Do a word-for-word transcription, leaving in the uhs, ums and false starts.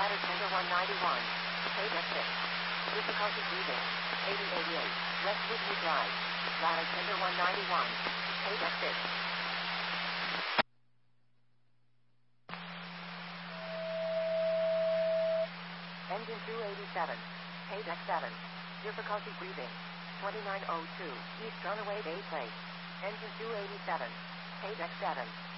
Ladder tender one ninety-one. Page exit. Difficulty breathing. eighty eighty-eight. West Whitney Drive. Ladder tender one ninety-one. Page exit. Engine two eighty-seven. Page X seven. Difficulty breathing. twenty-nine oh two. East Runaway Bay Place. Engine two eighty-seven. Page X seven.